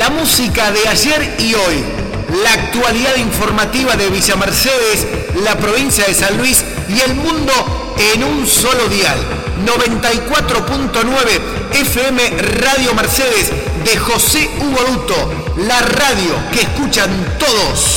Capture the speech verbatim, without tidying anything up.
La música de ayer y hoy, la actualidad informativa de Villa Mercedes, la provincia de San Luis y el mundo en un solo dial. noventa y cuatro punto nueve F M Radio Mercedes de José Hugo Duto, la radio que escuchan todos.